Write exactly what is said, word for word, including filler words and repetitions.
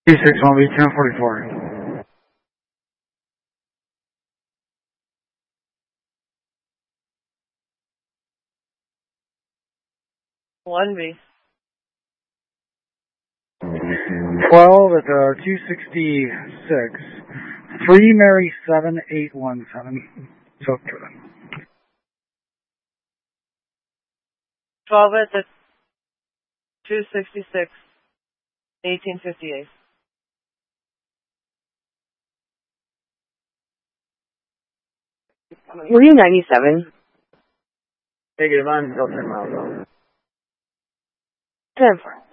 Two six one B ten forty four. One B. Twelve at uh, two sixty six. Three Mary seven eight one seven. So Twelve at the two sixty six. Eighteen fifty eight. Were you ninety-seven? Negative, I'm still ten miles off. ten four.